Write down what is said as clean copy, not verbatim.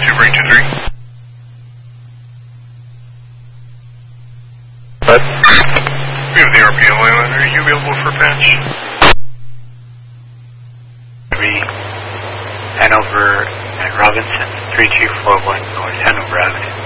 2 bring 23. What? We have the RPM Waylander. Are you available for patch? 3 Hanover and Robinson, 3241 North Hanover Avenue.